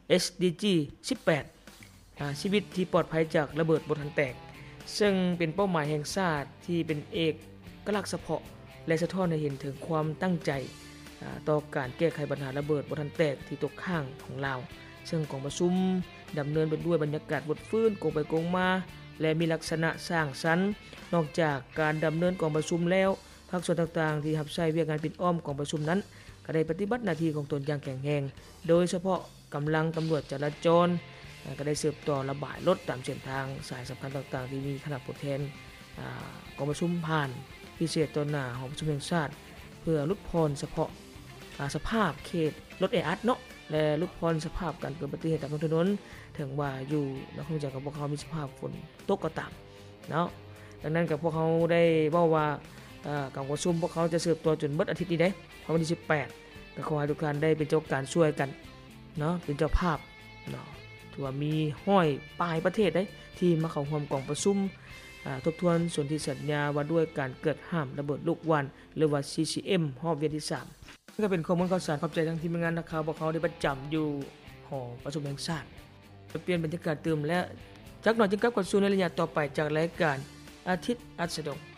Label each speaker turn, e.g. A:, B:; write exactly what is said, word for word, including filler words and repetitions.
A: เอส ดี จี สิบแปด อ่าชีวิตที่ปลอดภัยจากระเบิดบ่ทันแตกซึ่งเป็นเป้าหมายแห่งชาติที่เป็นเอกลักษณ์เฉพาะและสะท้อนให้เห็นถึงความตั้งใจต่อการแก้ไขปัญหาระเบิดบ่ทันแตกที่ตกค้างของลาวซึ่งกองประชุมดำเนินไปด้วยบรรยากาศบทฟื้นโกงไปโกงมาและมีลักษณะสร้างสรรค์นอกจากการดำเนินกองประชุมแล้วภาคส่วนต่างๆที่รับใช้เวียกงานปิดอ้อมกองประชุมนั้นก็ได้ปฏิบัติหน้าที่ของตนอย่างแข็งแรงโดยเฉพาะกำลังตำรวจจราจรก็ได้สืบต่อระบายรถตามเส้นทางสายสำคัญต่างๆที่มีคณะผู้แทนกองประชุมผ่านพิเศษตนหน้าหอประชุมแห่งชาติเพื่อลดพรเฉพาะสภาพเขตรถแออัดเนาะและลดพรสภาพการเกิดอุบัติเหตุตามถนนถึงว่าอยู่นักท่องเที่ยวกับพวกเขามีสภาพฝนตกก็ตามเนาะดังนั้นกับพวกเขาได้เว้าว่าการประชุมพวกเขาจะสืบตัวจนเบิดอาทิตย์นี้ได้เพราะวันที่สิบแปดก็ขอให้ทุกท่านได้เป็นเจ้าการช่วยกันเนาะเป็นเจ้าภาพเนาะถือว่ามีห้อยป้ายประเทศได้ที่มาเข้าร่วมกองประชุมทบทวนส่วนที่สัญญาว่าด้วยการเกิดห้ามระเบิดลูกวันหรือว่า ซี ซี เอ็ม รอบเวียนที่สามนี่ก็เป็นข้อมูลข่าวสารขอบใจทั้งทีมงานนักข่าวพวกเขาได้ประจำอยู่หอประชุมแห่งชาติเปลี่ยนบรรยากาศเติมและจักหน่อยจึงกลับเข้าสู่ในระยะต่อไปจากรายการอาทิตย์อัสดง